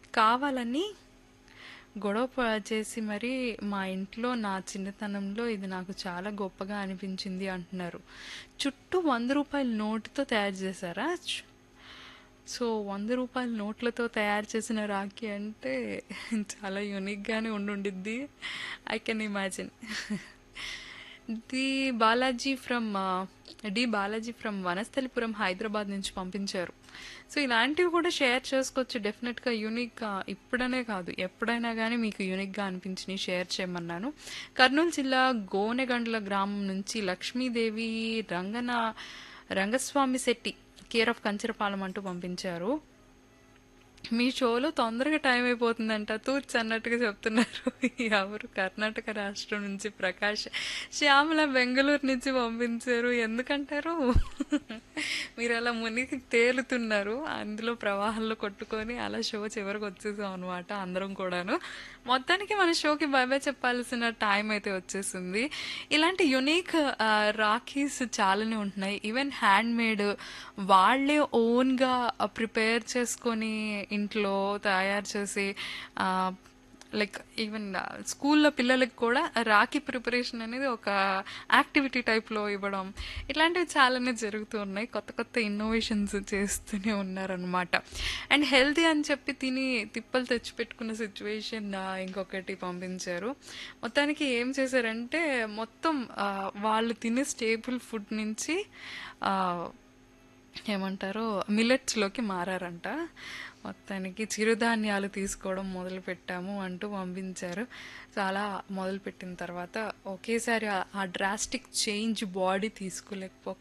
కావాలని గొడవ చేసి మరి మా ఇంట్లో నా చిన్నతనంలో ఇది నాకు చాలా గొప్పగా అనిపించింది అంటున్నారు. చుట్టూ 100 రూపాయల నోటుతో తయారు చేశారా? సో 100 రూపాయల నోట్లతో తయారు చేసిన రాఖీ అంటే చాలా యూనిక్గానే ఉండుండిద్ది. I can imagine. The Balaji from D Balaji from Vanasthalipuram Hyderabad నుంచి పంపించారు. సో ఇలాంటివి కూడా షేర్ చేసుకోవచ్చు డెఫినెట్గా. యూనిక్గా ఇప్పుడనే కాదు ఎప్పుడైనా కానీ మీకు యూనిక్గా అనిపించినవి షేర్ చేయమన్నాను. కర్నూలు జిల్లా గోనెగండ్ల గ్రామం నుంచి లక్ష్మీదేవి రంగస్వామి శెట్టి కేర్ ఆఫ్ కంచరపాలెం అంటూ పంపించారు. మీ షోలో తొందరగా టైం అయిపోతుందంట తూర్చి అన్నట్టుగా చెప్తున్నారు. ఎవరు? కర్ణాటక రాష్ట్రం నుంచి ప్రకాష్ శ్యామల బెంగళూరు నుంచి పంపించారు. ఎందుకంటారు? మీరు అలా మునిగి తేలుతున్నారు, అందులో ప్రవాహంలో కొట్టుకొని అలా షో చివరికి వచ్చేసాం అనమాట అందరం కూడాను. మొత్తానికి మన షోకి బై బై చెప్పాల్సిన టైం అయితే వచ్చేసింది. ఇలాంటి యునిక్ రాఖీస్ చాలానే ఉంటున్నాయి. ఈవెన్ హ్యాండ్ మేడ్, వాళ్ళే ఓన్గా ప్రిపేర్ చేసుకొని ఇంట్లో తయారు చేసి లైక్ ఈవెన్ స్కూల్లో పిల్లలకి కూడా రాఖీ ప్రిపరేషన్ అనేది ఒక యాక్టివిటీ టైప్లో ఇవ్వడం, ఇట్లాంటివి చాలానే జరుగుతూ ఉన్నాయి. కొత్త కొత్త ఇన్నోవేషన్స్ చేస్తూనే ఉన్నారనమాట. అండ్ హెల్తీ అని చెప్పి తిని తిప్పలు తెచ్చిపెట్టుకున్న సిచ్యువేషన్ ఇంకొకటి పంపించారు. మొత్తానికి ఏం చేశారంటే మొత్తం వాళ్ళు తినే స్టేబుల్ ఫుడ్ నుంచి ఏమంటారు మిల్లెట్స్లోకి మారారంట. మొత్తానికి చిరుధాన్యాలు తీసుకోవడం మొదలు పెట్టాము అంటూ పంపించారు. సో అలా మొదలుపెట్టిన తర్వాత ఒకేసారి ఆ drastic change body తీసుకోలేకపోక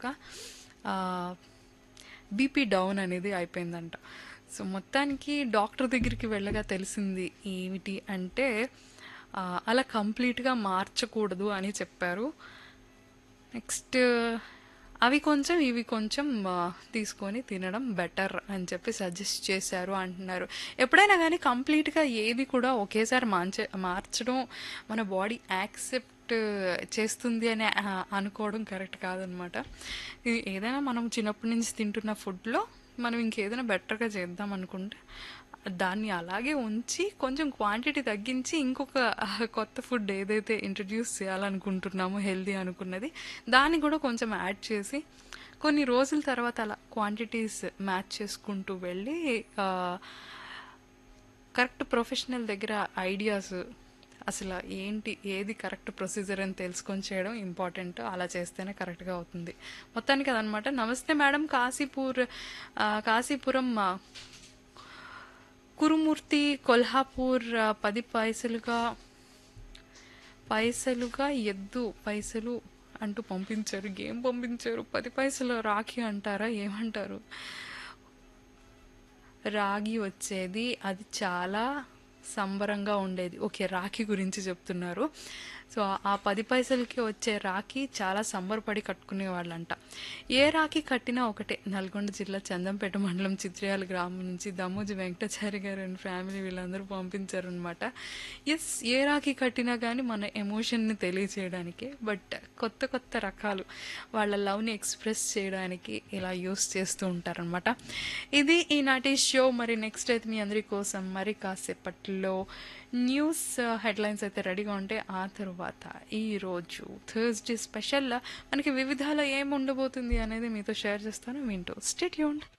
BP down అనేది అయిపోయిందంట. సో మొత్తానికి డాక్టర్ దగ్గరికి వెళ్ళగా తెలిసింది ఏమిటి అంటే అలా కంప్లీట్గా మార్చకూడదు అని చెప్పారు. నెక్స్ట్ అవి కొంచెం ఇవి కొంచెం తీసుకొని తినడం బెటర్ అని చెప్పి సజెస్ట్ చేశారు అంటున్నారు. ఎప్పుడైనా కానీ కంప్లీట్గా ఏది కూడా ఒకేసారి మార్చడం మన బాడీ యాక్సెప్ట్ చేస్తుంది అని అనుకోవడం కరెక్ట్ కాదనమాట. ఏదైనా మనం చిన్నప్పటి నుంచి తింటున్న ఫుడ్లో మనం ఇంకేదైనా బెటర్గా చేద్దాం అనుకుంటే దాన్ని అలాగే ఉంచి కొంచెం క్వాంటిటీ తగ్గించి ఇంకొక కొత్త ఫుడ్ ఏదైతే ఇంట్రడ్యూస్ చేయాలనుకుంటున్నామో హెల్దీ అనుకున్నది దాన్ని కూడా కొంచెం యాడ్ చేసి కొన్ని రోజుల తర్వాత అలా క్వాంటిటీస్ మ్యాచ్ చేసుకుంటూ వెళ్ళి కరెక్ట్ ప్రొఫెషనల్ దగ్గర ఐడియాస్ అసలు ఏంటి ఏది కరెక్ట్ ప్రొసీజర్ అని తెలుసుకొని చేయడం ఇంపార్టెంట్. అలా చేస్తేనే కరెక్ట్గా అవుతుంది. మొత్తానికి అదనమాట. నమస్తే మేడం, కాశీపురం కురుమూర్తి కొల్హాపూర్ 10 పైసలుగా ఎద్దు పైసలు అంటూ పంపించారు. గేమ్ పంపించారు. 10 పైసలు రాఖీ అంటారా, ఏమంటారు? రాగి వచ్చేది, అది చాలా సంబరంగా ఉండేది. ఓకే, రాఖీ గురించి చెప్తున్నారు. సో ఆ 10 పైసలకి వచ్చే రాఖీ చాలా సంబరపడి కట్టుకునే వాళ్ళంట. ఏ రాఖీ కట్టినా ఒకటే. నల్గొండ జిల్లా చందంపేట మండలం చిత్రయాల గ్రామం నుంచి దమ్మోజి వెంకటాచారి గారు అండ్ ఫ్యామిలీ వీళ్ళందరూ పంపించారు అనమాట. ఎస్, ఏ రాఖీ కట్టినా కానీ మన ఎమోషన్ని తెలియచేయడానికి, బట్ కొత్త కొత్త రకాలు వాళ్ళ లవ్ని ఎక్స్ప్రెస్ చేయడానికి ఇలా యూస్ చేస్తూ ఉంటారనమాట. ఇది ఈనాటి షో. మరి నెక్స్ట్ అయితే మీ అందరి కోసం మరి కాసేపట్లో న్యూస్ హెడ్లైన్స్ అయితే రెడీగా ఉంటే ఆ తర్వాత ఈరోజు థర్స్డే స్పెషల్ మనకి వివిధాలో ఏం ఉండబోతుంది అనేది మీతో షేర్ చేస్తాను. వింటూ స్టే ట్యూన్డ్.